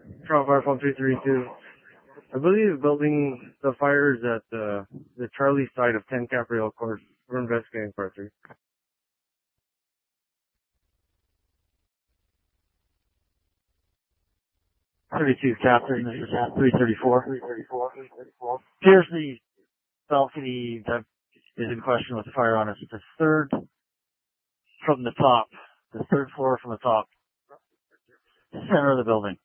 From Fire Phone 332. I believe building the fires at the Charlie side of 10 Capriel Course. We're investigating part 3. 32 Captain, this is 334. Here's the balcony that is in question with the fire on it. It's the third from the top, the third floor from the top, center of the building.